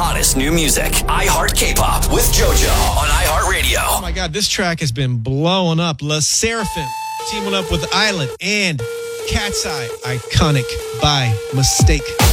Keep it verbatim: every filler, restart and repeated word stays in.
hottest new music. iHeart K-Pop with JoJo on iHeartRadio. Oh my God, this track has been blowing up. La Seraphim teaming up with Island and Cat's Eye. Iconic by Mistake.